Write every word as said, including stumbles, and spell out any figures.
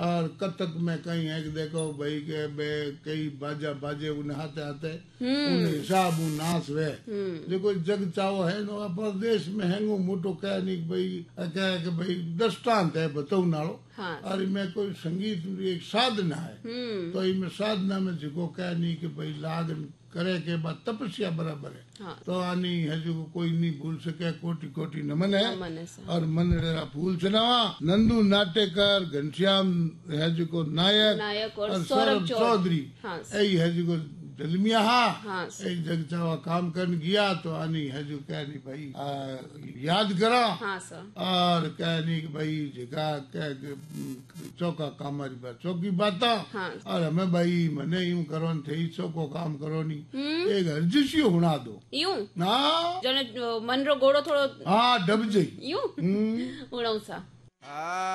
और कथक में कहीं है कि देखो भाई के बे कई बाजा बाजे उन्हें हाथे हाथे उन्हें हिसाब उ नाच वे देखो जग चाहो है नो अपन देश में हैंगो मोटो कह नहीं भाई कह के भाई दृष्टांत है बताऊ नालो हाँ। और इनमें कोई संगीत एक साधना है तो इनमें साधना में जो कह नहीं कि भाई लागन करे के बाद तपस्या बराबर है हाँ। तो आनी है जो कोई नहीं भूल सके कोटि कोटि नमन है और मन रेरा फूल चनावा नंदू नाटेकर घनश्याम है जो नायक, नायक और, और सौरभ चौधरी हाँ। यही है जो जलमिया हाँ। एक जग चावा काम करने गया तो आनी है जो कह नहीं भाई आ, याद करा हाँ और कह नहीं कि भाई जगह कह चौका काम हमारी बात चौकी बात हाँ। और हमें भाई मने यूं करो थे चौको काम करो नहीं एक हरजिशियो हुणा दो यूं ना जने मन रो घोड़ो थोड़ो हाँ डब जाई यूं हुणा सा